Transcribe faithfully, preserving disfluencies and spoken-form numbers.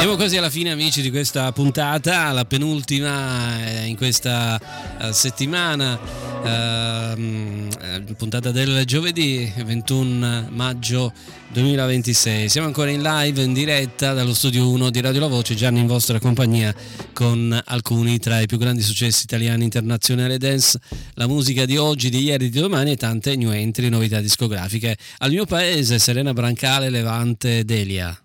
Siamo quasi alla fine, amici, di questa puntata, la penultima in questa uh, settimana, uh, puntata del giovedì ventuno maggio duemilaventisei. Siamo ancora in live, in diretta dallo studio uno di Radio La Voce, Gianni in vostra compagnia con alcuni tra i più grandi successi italiani internazionali dance, la musica di oggi, di ieri, di domani e tante new entry, novità discografiche. Al mio paese, Serena Brancale, Levante, Delia.